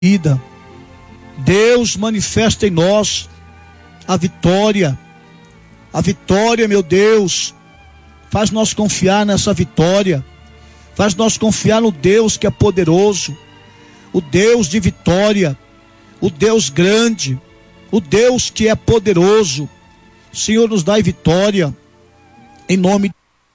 vida. Deus, manifesta em nós a vitória, meu Deus. Faz nós confiar nessa vitória, faz nós confiar no Deus que é poderoso, o Deus de vitória, o Deus grande, o Deus que é poderoso. Senhor, nos dai vitória, em nome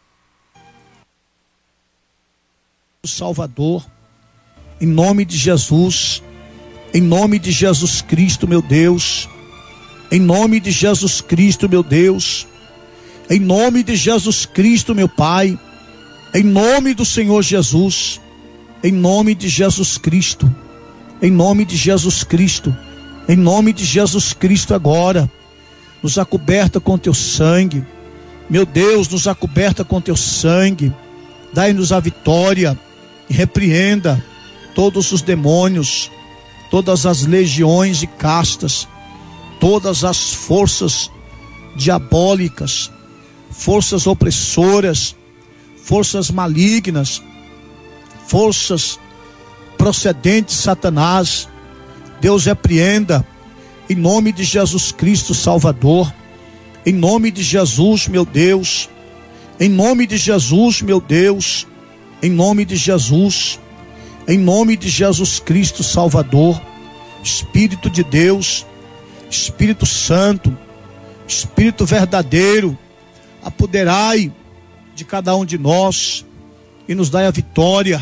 do Salvador, em nome de Jesus, em nome de Jesus Cristo, meu Deus, em nome de Jesus Cristo, meu Deus, em nome de Jesus Cristo, meu Pai, em nome do Senhor Jesus, em nome de Jesus Cristo, em nome de Jesus Cristo, em nome de Jesus Cristo agora, nos acoberta com teu sangue, meu Deus, nos acoberta com teu sangue, dai-nos a vitória e repreenda todos os demônios, todas as legiões e castas, todas as forças diabólicas, forças opressoras, forças malignas, forças procedentes de Satanás. Deus, repreenda em nome de Jesus Cristo Salvador, em nome de Jesus, meu Deus, em nome de Jesus, meu Deus, em nome de Jesus, em nome de Jesus Cristo Salvador. Espírito de Deus, Espírito Santo, Espírito verdadeiro, apoderai de cada um de nós e nos dai a vitória,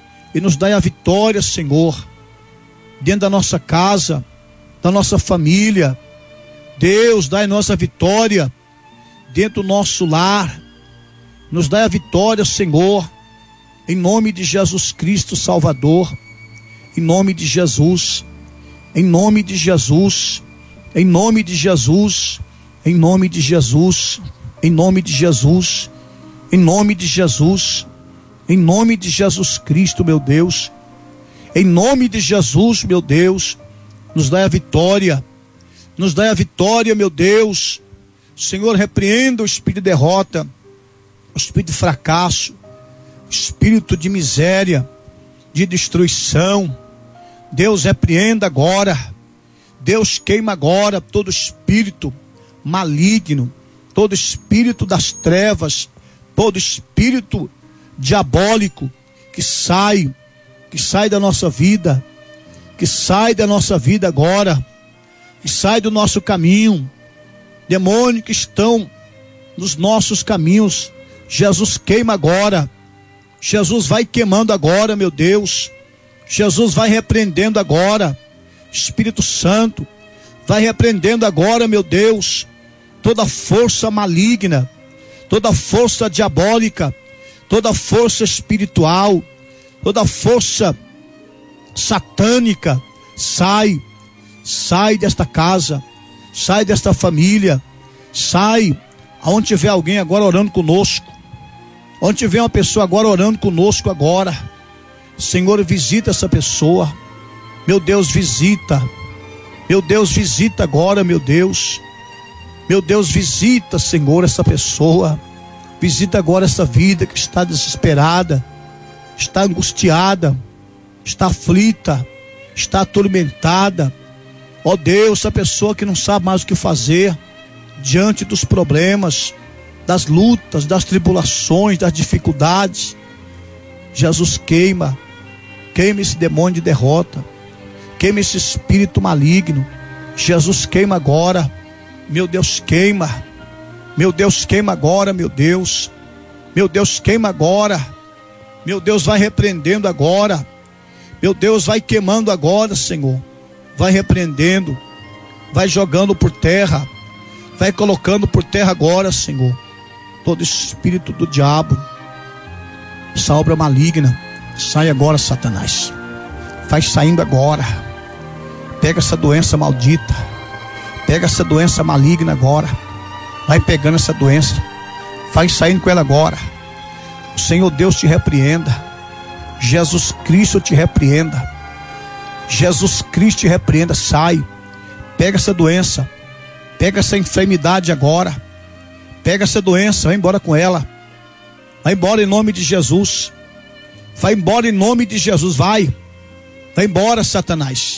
Senhor, dentro da nossa casa, da nossa família. Deus, dai nossa vitória dentro do nosso lar, nos dai a vitória, Senhor, em nome de Jesus Cristo Salvador, em nome de Jesus, em nome de Jesus, em nome de Jesus, em nome de Jesus, em nome de Jesus, em nome de Jesus, em nome de Jesus Cristo, meu Deus, em nome de Jesus, meu Deus, nos dai a vitória, meu Deus. Senhor, repreenda o espírito de derrota, o espírito de fracasso, o espírito de miséria, de destruição. Deus, repreenda agora, Deus, queima agora todo espírito maligno, todo espírito das trevas, todo espírito diabólico que sai da nossa vida, que sai da nossa vida agora, que sai do nosso caminho. Demônios que estão nos nossos caminhos, Jesus, queima agora. Jesus, vai queimando agora, meu Deus. Jesus, vai repreendendo agora. Espírito Santo, vai repreendendo agora, meu Deus, toda força maligna, toda força diabólica, toda força espiritual, toda força satânica. Sai desta casa, sai desta família, sai. Aonde tiver alguém agora orando conosco, onde tiver uma pessoa agora orando conosco agora, Senhor, visita essa pessoa, meu Deus, visita agora, meu Deus, visita, Senhor, essa pessoa, visita agora essa vida que está desesperada, está angustiada, está aflita, está atormentada. Ó Deus, essa pessoa que não sabe mais o que fazer diante dos problemas, das lutas, das tribulações, das dificuldades. Jesus, queima esse demônio de derrota, queima esse espírito maligno. Jesus, queima agora, meu Deus, queima agora, meu Deus, queima agora, meu Deus, vai repreendendo agora, meu Deus, vai queimando agora, Senhor, vai repreendendo, vai jogando por terra, vai colocando por terra agora, Senhor, todo espírito do diabo, essa obra maligna. Sai agora, Satanás, vai saindo agora. Pega essa doença maldita, pega essa doença maligna agora, vai pegando essa doença, vai saindo com ela agora. O Senhor Deus te repreenda, Jesus Cristo te repreenda, Jesus Cristo te repreenda. Sai, pega essa doença, pega essa enfermidade agora, pega essa doença, vai embora com ela, vai embora em nome de Jesus, vai embora em nome de Jesus, vai Vai embora, Satanás.